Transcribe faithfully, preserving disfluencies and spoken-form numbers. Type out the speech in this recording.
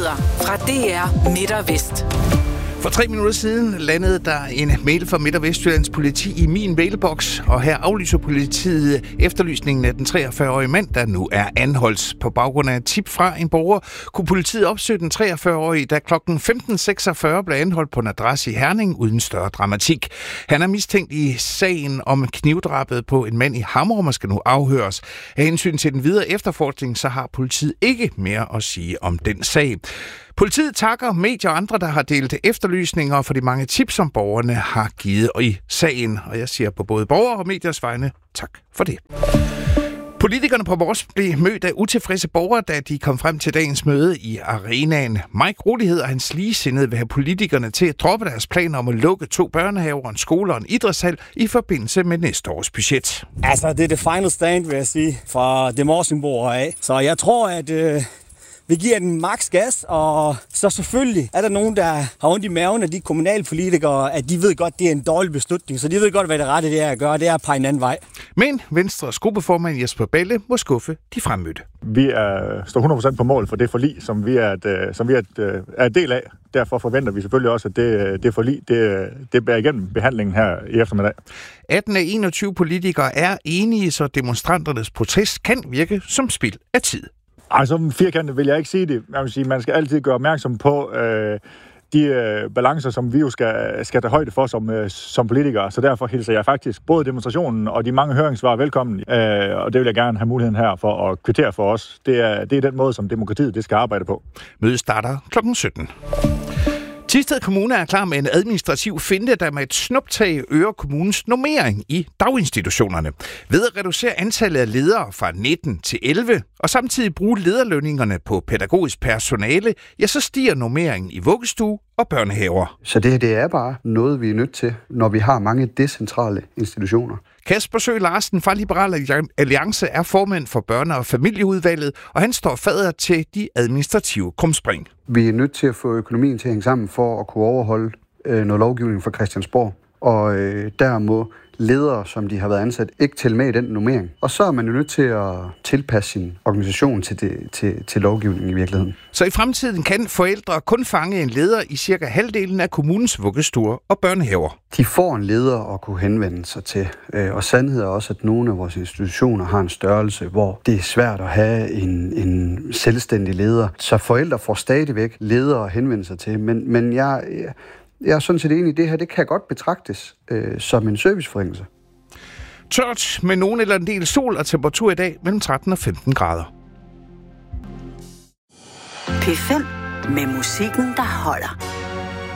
Nyheder fra D R Midt og Vest. For tre minutter siden landede der en mail fra Midt- og Vestjyllands politi i min mailbox, og her aflyser politiet efterlysningen af den treogfyrre-årige mand, der nu er anholdt. På baggrund af et tip fra en borger kunne politiet opsøge den treogfyrre-årige, da klokken femten seksogfyrre blev anholdt på en adresse i Herning uden større dramatik. Han er mistænkt i sagen om knivdrabet på en mand i Hammerum og skal nu afhøres. Af hensyn til den videre efterforskning, så har politiet ikke mere at sige om den sag. Politiet takker medier og andre, der har delt efterlysninger for de mange tips, som borgerne har givet i sagen. Og jeg siger på både borgere og mediers vegne tak for det. Politikerne på Mors blev mødt af utilfredse borgere, da de kom frem til dagens møde i arenaen. Mike Rolighed og hans ligesindede vil have politikerne til at droppe deres planer om at lukke to børnehaver, en skole og en idrætshal i forbindelse med næste års budget. Altså, det er det final stand, vil jeg sige, fra det Morsingborg af. Så jeg tror, at øh, vi giver den maks gas, og så selvfølgelig er der nogen, der har ondt i maven af de kommunalpolitikere, at de ved godt, det er en dårlig beslutning, så de ved godt, hvad det rette det er at gøre, det er at pege en anden vej. Men Venstres gruppeformand Jesper Balle må skuffe de fremmødte. Vi er, står hundrede procent på mål for det forlig, som vi er, et, som vi er, et, er et del af. Derfor forventer vi selvfølgelig også, at det, det forlig det, det bærer igennem behandlingen her i eftermiddag. atten af enogtyve politikere er enige, så demonstranternes protest kan virke som spild af tid. Altså, firkantet vil jeg ikke sige det. Jeg vil sige, man skal altid gøre opmærksom på øh, de øh, balancer, som vi jo skal, skal tage højde for som, øh, som politikere. Så derfor hilser jeg faktisk både demonstrationen og de mange høringssvar velkommen. Øh, og det vil jeg gerne have muligheden her for at kvittere for os. Det er, det er den måde, som demokratiet det skal arbejde på. Mødet starter klokken sytten. Thisted Kommune er klar med en administrativ finte, der med et snuptag øger kommunens normering i daginstitutionerne. Ved at reducere antallet af ledere fra nitten til elleve, og samtidig bruge lederlønningerne på pædagogisk personale, ja, så stiger normeringen i vuggestue og børnehaver. Så det her, det er bare noget, vi er nødt til, når vi har mange decentrale institutioner. Kasper Sø Larsen fra Liberal Alliance er formand for børne- og familieudvalget, og han står fader til de administrative krumspring. Vi er nødt til at få økonomien til at hænge sammen for at kunne overholde øh, noget lovgivning fra Christiansborg. Og øh, der må ledere, som de har været ansat, ikke tælle med i den normering. Og så er man jo nødt til at tilpasse sin organisation til, det, til, til lovgivningen i virkeligheden. Så i fremtiden kan forældre kun fange en leder i cirka halvdelen af kommunens vuggestuer og børnehaver. De får en leder at kunne henvende sig til. Og sandhed er også, at nogle af vores institutioner har en størrelse, hvor det er svært at have en, en selvstændig leder. Så forældre får stadigvæk ledere at henvende sig til. Men, men jeg... jeg Jeg er sådan set enig i det her. Det kan godt betragtes øh, som en serviceforringelse. Tørt med nogen eller en del sol og temperatur i dag mellem tretten og femten grader. P fem med musikken, der holder.